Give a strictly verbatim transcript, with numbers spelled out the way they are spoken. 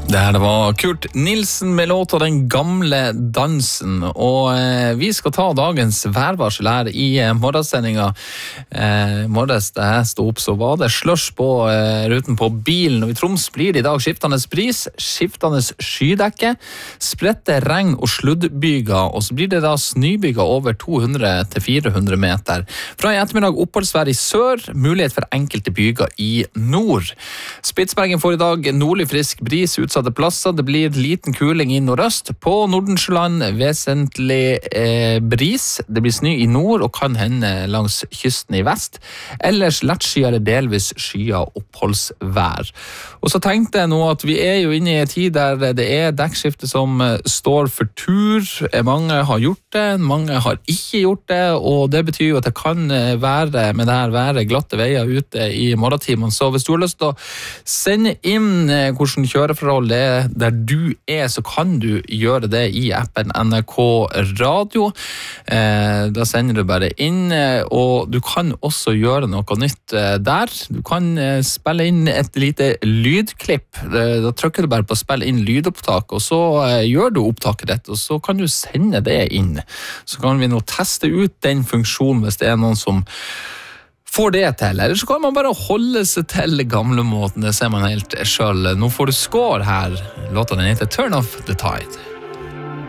Det her det var Kurt Nilsen med låta Den gamle dansen, og eh, vi skal ta dagens værvarsel her i eh, morgensendinga. Eh, morges da jeg stod opp så var det slush på eh, ruten på bilen, og i Troms blir det i dag skiftende bris, skiftende skydekke, spredte regn og sluddbyger, og så blir det da snybyger over to hundre til fire hundre meter. Fra i ettermiddag oppholdsvær i sør, mulighet for enkelte byger i nord. Spitsbergen får i dag nordlig frisk bris utsatt plasser. Det blir liten kuling i nordøst. På Nordensjøland vesentlig eh, bris. Det blir snø i nord og kan hende langs kysten i vest. Ellers lettsky eller delvis skya oppholdsvær. Og så tenkte jeg nå at vi er jo inne i en tid der det er dekkskifte som står for tur. Mange har gjort det, mange har ikke gjort det, og det betyr jo at det kan være med det her være glatte veier ute i morgentimene. Så hvis du har lyst til å sende inn hvordan kjøreforhold det er der du er, så kan du gjøre det i appen N R K Radio. Eh, da sender du bare inn, og du kan også gjøre noe nytt der. Du kan spille inn et lite lydklipp. Da trykker du bare på spill inn lydopptak, og så gjør du opptaket ditt, og så kan du sende det inn. Så kan vi nå teste ut den funksjonen hvis det er noen som får det til, eller så kan man bare holde seg til gamle måten, det ser man helt selv. Nå får du score her, låta den heter Turn Off the Tide.